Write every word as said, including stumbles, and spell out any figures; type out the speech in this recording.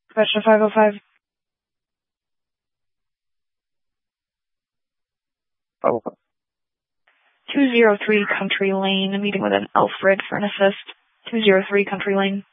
Question five oh five. Oh. two oh three Country Lane, meeting with an Alfred for an assist. two oh three Country Lane.